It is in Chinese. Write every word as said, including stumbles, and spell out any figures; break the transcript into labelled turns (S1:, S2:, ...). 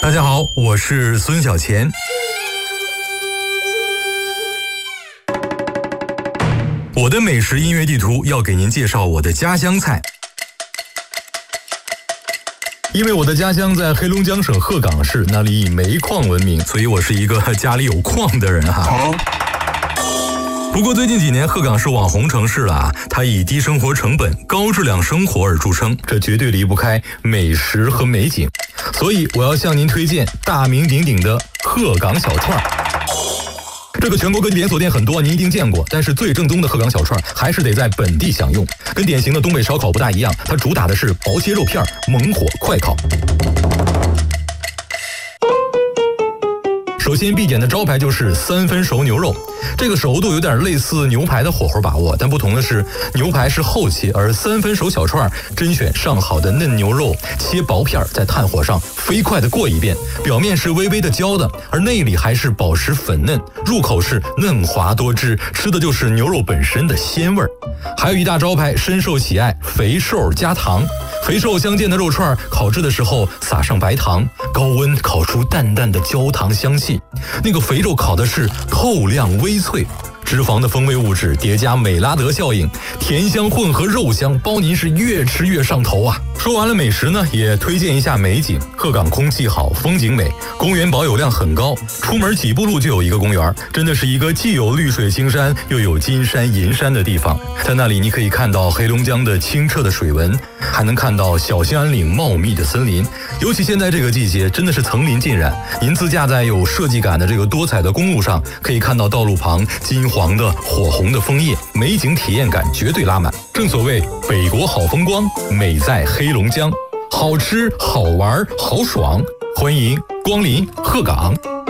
S1: 大家好，我是孙小钱。我的美食音乐地图要给您介绍我的家乡菜。因为我的家乡在黑龙江省鹤岗市，那里以煤矿闻名，所以我是一个家里有矿的人哈。不过最近几年鹤岗是网红城市了啊，它以低生活成本、高质量生活而著称，这绝对离不开美食和美景。所以我要向您推荐大名鼎鼎的鹤岗小串。这个全国各地连锁店很多，您一定见过，但是最正宗的鹤岗小串还是得在本地享用。跟典型的东北烧烤不大一样，它主打的是薄切肉片，猛火快烤。首先必点的招牌就是三分熟牛肉，这个熟度有点类似牛排的火候把握，但不同的是牛排是厚切，而三分熟小串甄选上好的嫩牛肉，切薄片，在炭火上飞快的过一遍，表面是微微的焦的，而内里还是宝石粉嫩，入口是嫩滑多汁，吃的就是牛肉本身的鲜味儿。还有一大招牌深受喜爱，肥瘦加糖。肥瘦相间的肉串烤制的时候撒上白糖，高温烤出淡淡的焦糖香气，那个肥肉烤的是透亮微脆，脂肪的风味物质叠加美拉德效应，甜香混合肉香，包您是越吃越上头啊！说完了美食呢，也推荐一下美景。鹤岗空气好，风景美，公园保有量很高，出门几步路就有一个公园，真的是一个既有绿水青山又有金山银山的地方。在那里你可以看到黑龙江的清澈的水文，还能看到小兴安岭茂密的森林，尤其现在这个季节真的是层林尽染。您自驾在有设计感的这个多彩的公路上，可以看到道路旁金黄的火红的枫叶，美景体验感绝对拉满。正所谓北国好风光，美在黑龙江，好吃好玩好爽，欢迎光临鹤岗。